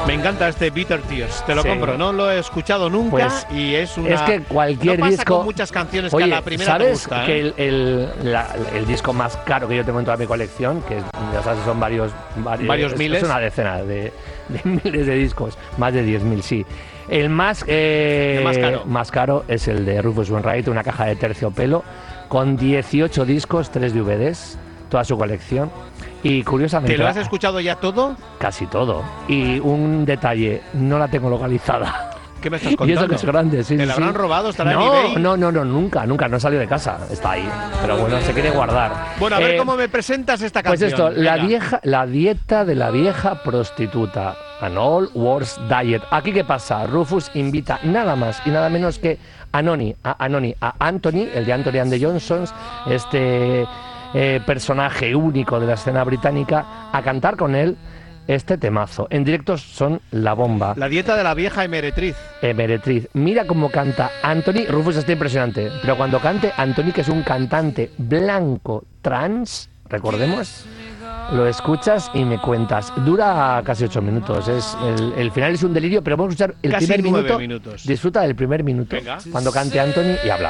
Me encanta este Bitter Tears, te lo compro, no lo he escuchado nunca pues, y es una... Es que cualquier no pasa disco... con muchas canciones Oye, que a la primera ¿sabes te gusta, que el disco más caro que yo tengo en toda mi colección, que ya sabes, son varios miles? Es una decena de miles de discos, más de 10.000, sí. El más caro es el de Rufus Wainwright, una caja de terciopelo con 18 discos, 3 DVDs, toda su colección. Y curiosamente... ¿Te lo has escuchado ya todo? Casi todo. Y un detalle, no la tengo localizada. ¿Qué me estás contando? Y eso que es grande, sí. ¿Te la habrán robado? ¿Estará en eBay? No, nunca, no salió de casa, está ahí. Pero bueno, se quiere guardar. Bueno, a ver cómo me presentas esta pues canción. Pues esto, la dieta de la vieja prostituta. An Old Wars Diet. Aquí, ¿qué pasa? Rufus invita nada más y nada menos que a Anthony, el de Anthony and the Johnsons, personaje único de la escena británica, a cantar con él este temazo. En directo son la bomba. La dieta de la vieja Emeretriz. Mira cómo canta Anthony. Rufus está impresionante, pero cuando cante Anthony, que es un cantante blanco trans, recordemos, lo escuchas y me cuentas. Dura casi 8 minutos. El final es un delirio, pero vamos a escuchar el casi primer 9 minuto. minutos. Disfruta del primer minuto. Venga. Cuando cante Anthony y habla.